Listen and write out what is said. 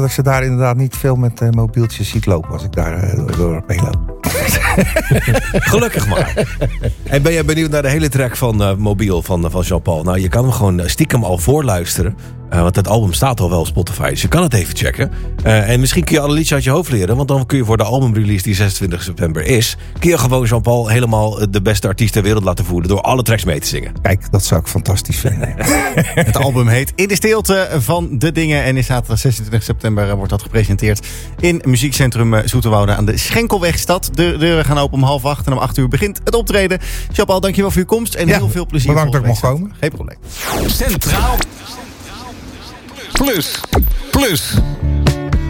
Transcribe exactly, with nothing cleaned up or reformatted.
Dat ik ze daar inderdaad niet veel met uh, mobieltjes ziet lopen als ik daar uh, door heen loop. Gelukkig maar. En ben jij benieuwd naar de hele track van uh, Mobiel van, uh, van Jean-Paul? Nou, je kan hem gewoon stiekem al voorluisteren. Uh, want het album staat al wel op Spotify, dus je kan het even checken. Uh, en misschien kun je alle liedjes uit je hoofd leren. Want dan kun je voor de albumrelease die zesentwintig september is... kun je gewoon Jean-Paul helemaal de beste artiest ter wereld laten voelen... door alle tracks mee te zingen. Kijk, dat zou ik fantastisch vinden. Het album heet In de Stilte van de Dingen. En is zaterdag zesentwintig september wordt dat gepresenteerd... in Muziekcentrum Zoeterwoude aan de Schenkelwegstad. De deuren gaan open om half acht en om acht uur begint het optreden. Jean-Paul, dankjewel voor uw komst en ja, heel veel plezier. Bedankt dat ik mocht komen. Geen probleem. Centraal Plus. Plus.